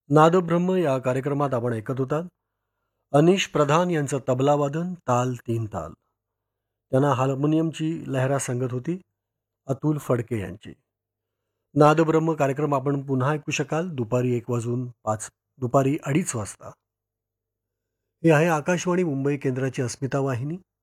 नादब्रह्म या कार्यक्रमात आपण ऐकत होतात अनिश प्रधान यांचं तबलावादन ताल तीन ताल. त्यांना हार्मोनियमची लहरा सांगत होती अतुल फडके यांची. नादब्रह्म कार्यक्रम आपण पुन्हा ऐकू शकाल दुपारी 2:30 वाजता. हे आहे आकाशवाणी मुंबई केंद्राची अस्मिता वाहिनी.